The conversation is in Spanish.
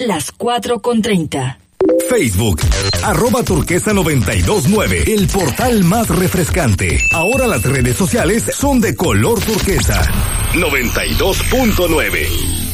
las 4:30. Facebook, @turquesa929, el portal más refrescante. Ahora las redes sociales son de color turquesa. 92.9.